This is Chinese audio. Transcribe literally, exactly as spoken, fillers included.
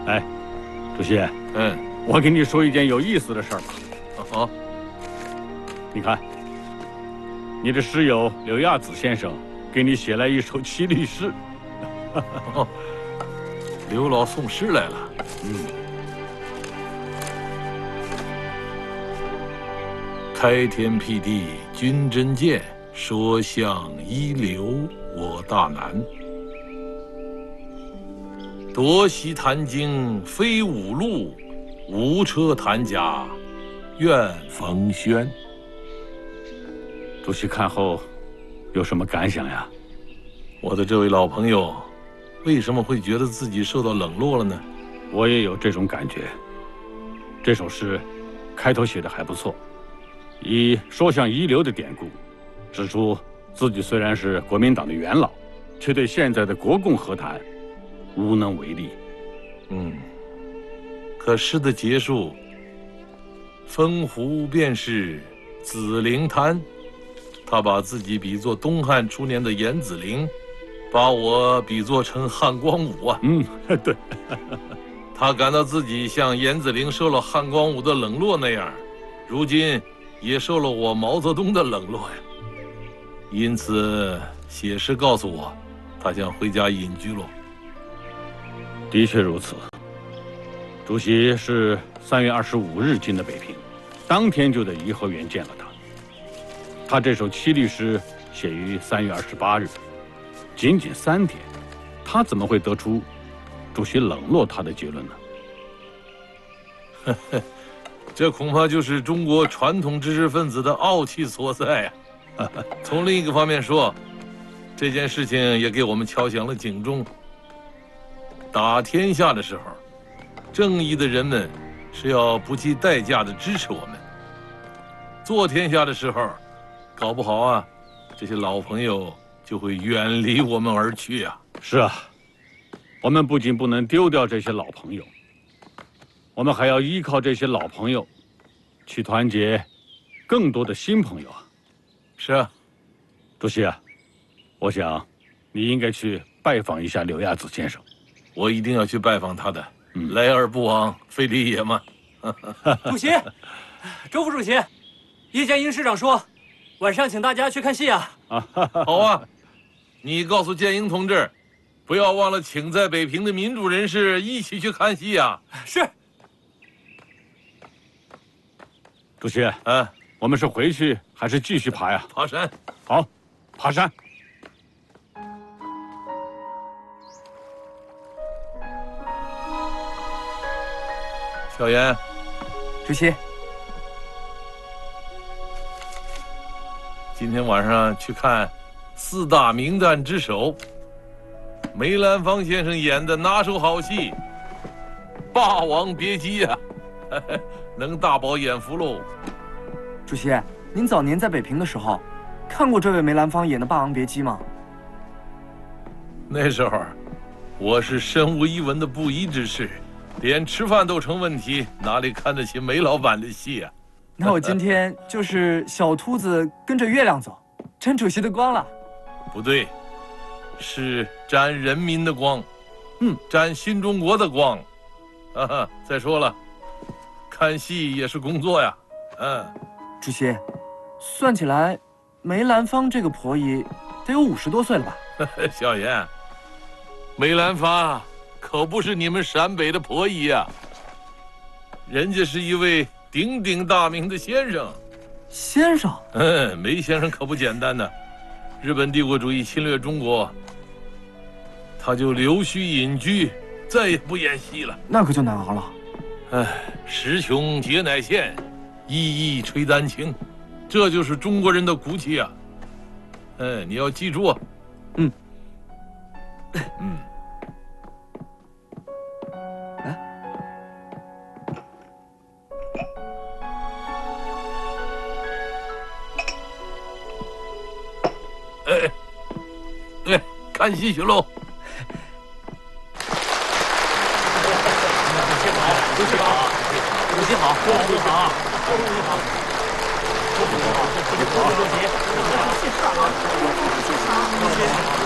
哎，主席， 嗯， 我跟你说一件有意思的事儿吧。 好， 你看，你的室友柳亚子先生给你写来一首七律诗。 哦，刘老送诗来了。 嗯， 开天辟地君真见，说相一流我大难。夺席谈经非五路，无车谈家愿逢轩。 主席看后有什么感想呀？ 我的这位老朋友，为什么会觉得自己受到冷落了呢？ 我也有这种感觉。这首诗开头写的还不错，以说相遗留的典故，指出自己虽然是国民党的元老，却对现在的国共和谈无能为力。 嗯，可诗的结束，风湖便是紫菱滩，他把自己比作东汉初年的严子陵，把我比作成汉光武啊。 嗯，对。 他感到自己像严子陵受了汉光武的冷落那样，如今也受了我毛泽东的冷落呀。因此写诗告诉我，他想回家隐居喽。 的确如此。主席是三月二十五日进的北平，当天就在颐和园见了他。他这首七律诗写于三月二十八日，仅仅三天，他怎么会得出主席冷落他的结论呢？ 呵呵，这恐怕就是中国传统知识分子的傲气所在呀。从另一个方面说，这件事情也给我们敲响了警钟。打天下的时候，正义的人们是要不计代价的支持我们；做天下的时候，搞不好啊，这些老朋友就会远离我们而去啊。 是啊，我们不仅不能丢掉这些老朋友，我们还要依靠这些老朋友，去团结更多的新朋友啊。 是啊， 主席啊，我想你应该去拜访一下柳亚子先生。 我一定要去拜访他的。 嗯， 来而不往非礼也嘛。 主席，周副主席，叶剑英市长说，晚上请大家去看戏啊。 啊， 好啊，你告诉剑英同志，不要忘了请在北平的民主人士一起去看戏啊。 是。 主席， 啊， 我们是回去还是继续爬呀？ 爬山。 好，爬山。 小严， 主席， 今天晚上去看四大名旦之首梅兰芳先生演的拿手好戏《霸王别姬》啊，能大饱眼福喽。 主席，您早年在北平的时候，看过这位梅兰芳演的《霸王别姬》吗？ 那时候，我是身无一文的布衣之士，连吃饭都成问题，哪里看得起梅老板的戏啊？ 那我今天就是小秃子跟着月亮走，沾主席的光了。 不对，是沾人民的光， 嗯， 沾新中国的光。哈哈，再说了，看戏也是工作呀。嗯， 主席，算起来，梅兰芳这个婆姨得有五十多岁了吧？ 小严，梅兰芳可不是你们陕北的婆姨呀，人家是一位鼎鼎大名的先生。 先生？ 嗯，梅先生可不简单呢。日本帝国主义侵略中国，他就留须隐居，再也不演戏了。 那可就难熬了。 唉，时穷节乃现，一意吹丹青，这就是中国人的骨气啊！哎，你要记住啊。 嗯。 嗯。哎，对，看戏去喽。 主席好，主席好，主席好，主席好，主席好，主席好，主席好，主席好，主席好，主席好。